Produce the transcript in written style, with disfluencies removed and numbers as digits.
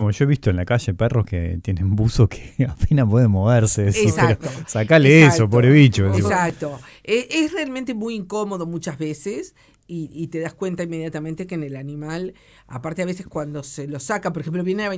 como yo he visto en la calle perros que tienen buzo que apenas pueden moverse. Decís, Exacto. Sacale eso, pobre bicho. Exacto. Es realmente muy incómodo muchas veces y te das cuenta inmediatamente que en el animal, aparte a veces cuando se lo saca, por ejemplo, viene a